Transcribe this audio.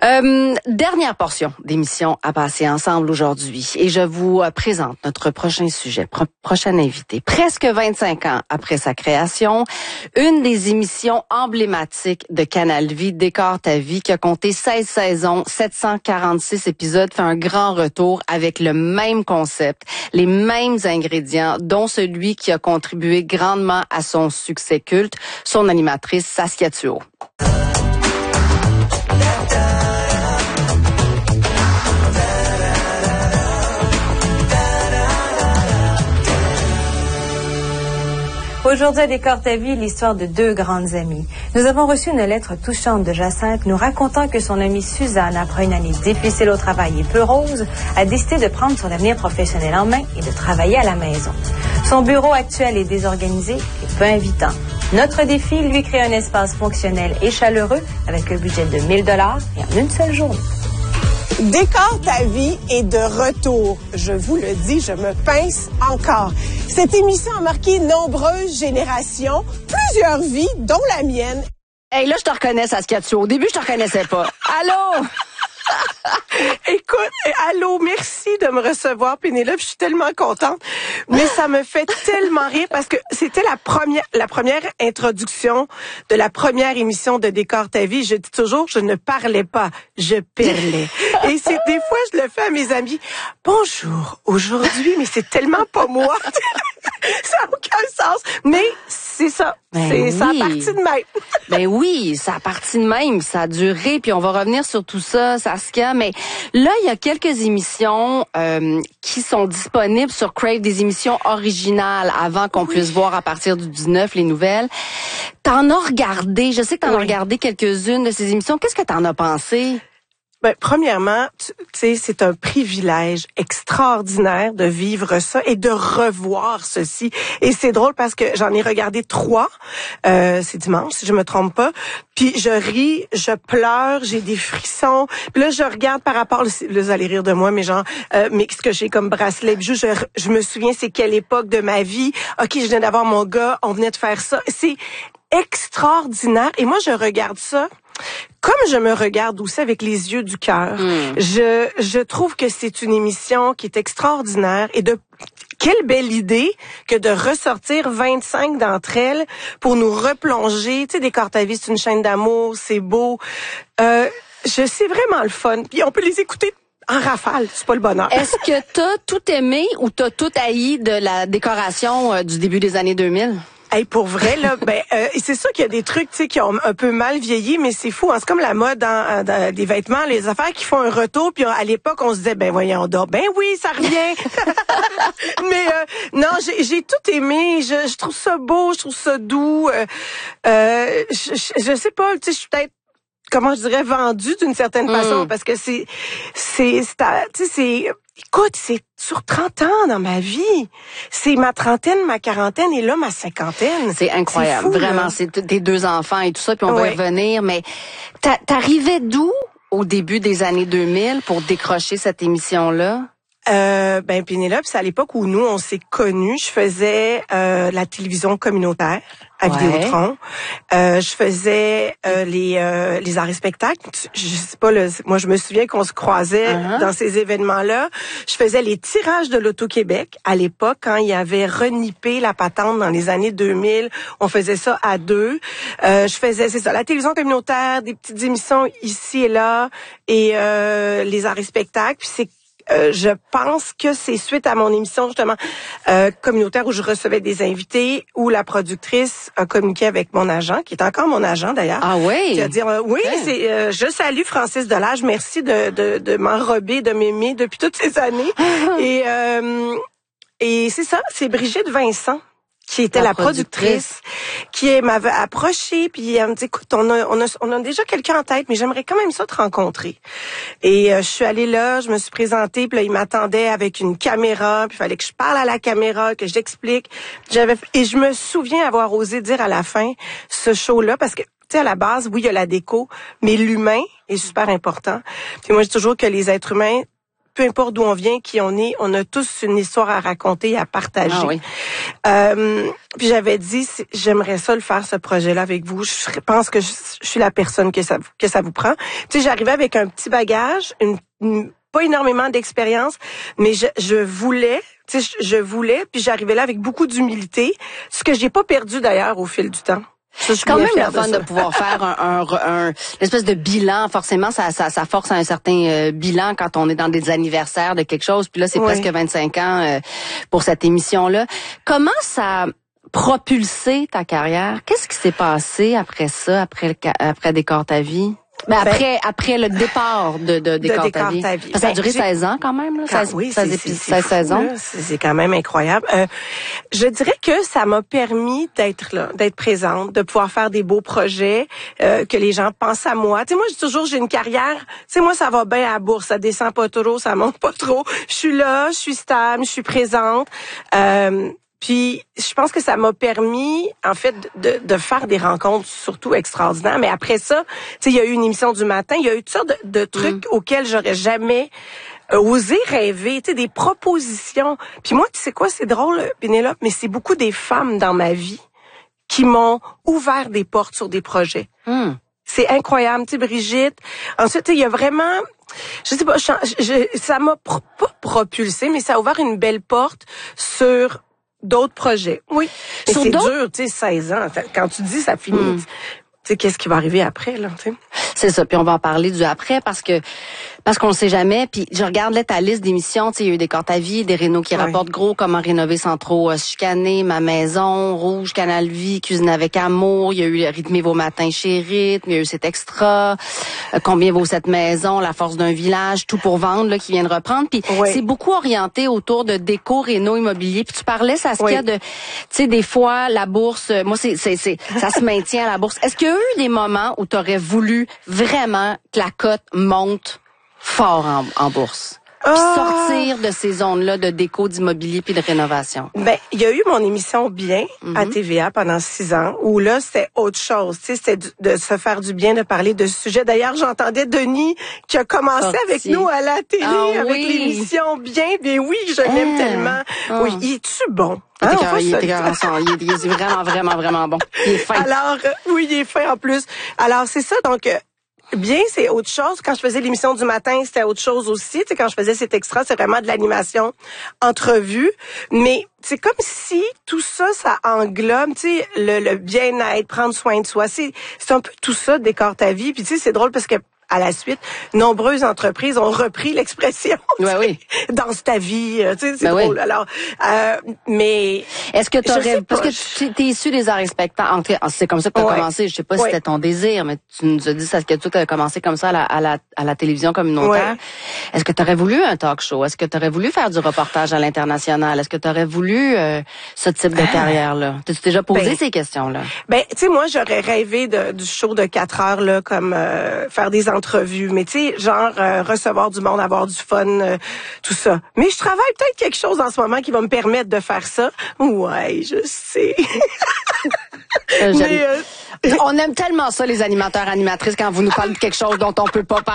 Dernière portion d'émission à passer ensemble aujourd'hui. Et je vous présente notre prochain sujet, prochain invité. Presque 25 ans après sa création, une des émissions emblématiques de Canal Vie, Décore ta vie, qui a compté 16 saisons, 746 épisodes, fait un grand retour avec le même concept, les mêmes ingrédients, dont celui qui a contribué grandement à son succès culte, son animatrice Saskia Thuot. Aujourd'hui à Décore ta vie, l'histoire de deux grandes amies. Nous avons reçu une lettre touchante de Jacinthe nous racontant que son amie Suzanne, après une année difficile au travail et peu rose, a décidé de prendre son avenir professionnel en main et de travailler à la maison. Son bureau actuel est désorganisé et peu invitant. Notre défi, lui créer un espace fonctionnel et chaleureux avec un budget de 1 000 $ et en une seule journée. Décore ta vie est de retour. Je vous le dis, je me pince encore. Cette émission a marqué nombreuses générations, plusieurs vies, dont la mienne. Hey, là, je te reconnais, Saskia Thuot. Au début, je te reconnaissais pas. Allô? Écoute, allô, merci de me recevoir, Pénélope. Je suis tellement contente. Mais ça me fait tellement rire parce que c'était la première introduction de la première émission de Décore ta vie. Je dis toujours, je ne parlais pas, je perlais. Et c'est des fois, je le fais à mes amis. Bonjour, aujourd'hui, mais c'est tellement pas moi. Ça n'a aucun sens. Mais c'est ça. Ça a parti de même. Ben oui, ça a parti de même. Ça a duré, puis on va revenir sur tout ça, Saskia. Mais là, il y a quelques émissions qui sont disponibles sur Crave, des émissions originales, avant qu'on puisse voir à partir du 19 les nouvelles. T'en as regardé, je sais que t'en as regardé quelques-unes de ces émissions. Qu'est-ce que t'en as pensé? Ben, premièrement, tu sais, c'est un privilège extraordinaire de vivre ça et de revoir ceci. Et c'est drôle parce que j'en ai regardé 3. C'est dimanche, si je me trompe pas. Puis je ris, je pleure, j'ai des frissons. Puis là, je regarde par rapport, là, vous allez rire de moi, mais genre, mais ce que j'ai comme bracelet, bijoux, je me souviens, c'est quelle époque de ma vie. OK, je viens d'avoir mon gars, on venait de faire ça. C'est extraordinaire. Et moi, je regarde ça comme je me regarde aussi avec les yeux du cœur. Je trouve que c'est une émission qui est extraordinaire et de quelle belle idée que de ressortir 25 d'entre elles pour nous replonger. Tu sais, Décore ta vie, c'est une chaîne d'amour, c'est beau. C'est vraiment le fun. Puis on peut les écouter en rafale, c'est pas le bonheur. Est-ce que t'as tout aimé ou t'as tout haï de la décoration du début des années 2000? Hey, pour vrai, là, c'est sûr qu'il y a des trucs, tu sais, qui ont un peu mal vieilli, mais c'est fou, hein. C'est comme la mode dans des vêtements, les affaires qui font un retour, puis à l'époque, on se disait, ben voyons donc, ben oui, ça revient. Mais non, j'ai tout aimé, je trouve ça beau, je trouve ça doux. Je sais pas, tu sais, je suis peut-être, comment je dirais, vendue d'une certaine façon, parce que tu sais, écoute, c'est sur 30 ans dans ma vie. C'est ma trentaine, ma quarantaine et là, ma cinquantaine. C'est incroyable. C'est fou, vraiment, là. c'est tes 2 enfants et tout ça, puis on va y revenir. Mais t'arrivais d'où au début des années 2000 pour décrocher cette émission-là? Ben Pénélope, c'est à l'époque où nous, on s'est connus. Je faisais la télévision communautaire à Vidéotron. Je faisais les arts et spectacles. Je sais pas, moi je me souviens qu'on se croisait dans ces événements-là. Je faisais les tirages de l'Auto-Québec à l'époque, quand il y avait renippé la patente dans les années 2000. On faisait ça à 2. Je faisais, c'est ça, la télévision communautaire, des petites émissions ici et là, et les arts et spectacles. Puis c'est je pense que c'est suite à mon émission justement communautaire où je recevais des invités, où la productrice a communiqué avec mon agent, qui est encore mon agent d'ailleurs. Ah oui. C'est-à-dire oui, c'est je salue Francis Delage, merci de m'enrober, de m'aimer depuis toutes ces années. Et c'est ça, c'est Brigitte Vincent qui était la productrice, qui m'avait approché, puis elle me dit, écoute, on a déjà quelqu'un en tête, mais j'aimerais quand même ça te rencontrer. Et je suis allée là, je me suis présentée, puis là, il m'attendait avec une caméra, puis il fallait que je parle à la caméra, que je l'explique. Et je me souviens avoir osé dire à la fin, ce show-là, parce que, tu sais, à la base, oui, il y a la déco, mais l'humain est super important. Puis moi, je dis toujours que les êtres humains, peu importe d'où on vient, qui on est, on a tous une histoire à raconter et à partager. Ah oui. Puis j'avais dit, j'aimerais ça le faire, ce projet-là avec vous. Je pense que je suis la personne que ça vous prend. Tu sais, j'arrivais avec un petit bagage, pas énormément d'expérience, mais je voulais, tu sais, je voulais, puis j'arrivais là avec beaucoup d'humilité, ce que j'ai pas perdu d'ailleurs au fil du temps. C'est quand même le fun de pouvoir faire un espèce de bilan. Forcément, ça force à un certain bilan quand on est dans des anniversaires de quelque chose. Puis là, c'est presque 25 ans pour cette émission-là. Comment ça a propulsé ta carrière? Qu'est-ce qui s'est passé après ça, après Décore ta vie? Ben après le départ de Décore ta vie. Ça a duré 16 ans quand même, là. 16 ans. C'est quand même incroyable. Je dirais que ça m'a permis d'être là, d'être présente, de pouvoir faire des beaux projets, que les gens pensent à moi. Tu sais, moi, j'ai une carrière, tu sais, moi, ça va bien à la bourse, ça descend pas trop, ça monte pas trop. Je suis là, je suis stable, je suis présente. Puis, je pense que ça m'a permis, en fait, de faire des rencontres surtout extraordinaires. Mais après ça, tu sais, il y a eu une émission du matin, il y a eu toutes sortes de trucs auxquels j'aurais jamais osé rêver, tu sais, des propositions. Puis moi, tu sais quoi, c'est drôle, Pénélope, mais c'est beaucoup des femmes dans ma vie qui m'ont ouvert des portes sur des projets. C'est incroyable, tu sais, Brigitte. Ensuite, il y a vraiment, je sais pas, ça m'a pas propulsé, mais ça a ouvert une belle porte sur d'autres projets. Oui. Mais c'est dur, tu sais, 16 ans. Quand tu dis ça finit, tu sais, qu'est-ce qui va arriver après, là, tu sais? C'est ça. Puis on va en parler du après parce qu'on le sait jamais. Puis je regarde là ta liste d'émissions. Tu sais, il y a eu Décore ta vie, des rénaux qui rapportent gros, comment rénover sans trop se chicaner, Ma maison, Rouge, Canal Vie, Cuisine avec amour. Il y a eu Rythmer vos matins chez Rythme. Il y a eu cet extra. Combien vaut cette maison, La force d'un village, Tout pour vendre là qui vient de reprendre. Puis c'est beaucoup orienté autour de déco, réno, immobilier. Puis tu parlais, Saskia, de, tu sais, des fois la bourse. Moi, ça se maintient à la bourse. Est-ce qu'il y a eu des moments où tu aurais voulu vraiment que la cote monte fort en bourse? Puis sortir de ces zones-là de déco, d'immobilier puis de rénovation. Ben, il y a eu mon émission Bien à TVA pendant 6 ans où là, c'était autre chose. Tu sais, c'était de se faire du bien, de parler de ce sujet. D'ailleurs, j'entendais Denis qui a commencé avec nous à la télé avec l'émission Bien. Bien oui, je l'aime tellement. Oui, il est-tu bon? Il est vraiment, vraiment, vraiment bon. Il est fin. Alors, oui, il est fin en plus. Alors, c'est ça, donc... Bien, c'est autre chose. Quand je faisais l'émission du matin, c'était autre chose aussi. Tu sais, quand je faisais cet extra, c'est vraiment de l'animation, entrevue. Mais c'est comme si tout ça, ça englobe, tu sais, le bien-être, prendre soin de soi. C'est un peu tout ça, Décore ta vie. Puis tu sais, c'est drôle parce que à la suite, nombreuses entreprises ont repris l'expression. Oui. Danse ta vie, tu sais, c'est drôle. Alors, mais est-ce que t'aurais, parce que t'es issu des arts et spectacles, c'est comme ça que t'as commencé. Je sais pas si c'était ton désir, mais tu nous as dit ça, que tu as commencé comme ça à la télévision communautaire. Est-ce que t'aurais voulu un talk show? Est-ce que t'aurais voulu faire du reportage à l'international? Est-ce que t'aurais voulu ce type de carrière-là? T'as-tu déjà posé ces questions-là? Ben, tu sais, moi, j'aurais rêvé du show de 4 heures là, comme faire des entrevues, mais tu sais, genre recevoir du monde, avoir du fun, tout ça. Mais je travaille peut-être quelque chose en ce moment qui va me permettre de faire ça. Ouais, je sais. On aime tellement ça, les animateurs, animatrices, quand vous nous parlez de quelque chose dont on peut pas parler.